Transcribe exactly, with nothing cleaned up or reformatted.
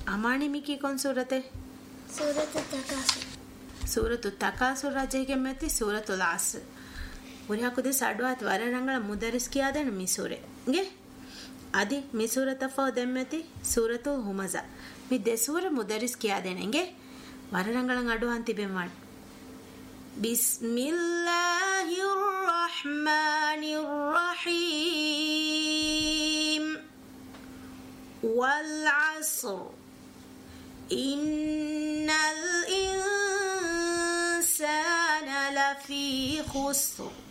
أماني ميكي كون سورة سورة التكاثر سورة التكاثر راجعه متي سورة العصر وريها كده سادوات واررانغلا مدرس كيا دين مي سورة गे आदि मी सूरत फ़ो दम्मति सूरतु हुमज़ा मी दे सूर मुदरिस किया देनेंगे वाररंगलं अडु अंति बेमाड बिस्मिल्लाहिर रहमानिर रहीम वल अस्र इन्नल इंसाना लफी खुस्र